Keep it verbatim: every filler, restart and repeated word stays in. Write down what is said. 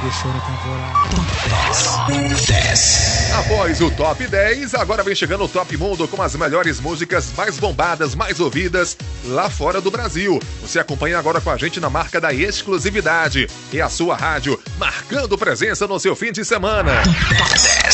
deixou na temporada. dez. Após o Top dez, agora vem chegando o Top Mundo com as melhores músicas mais bombadas, mais ouvidas lá fora do Brasil. Você acompanha agora com a gente na marca da exclusividade. E a sua rádio marcando presença no seu fim de semana.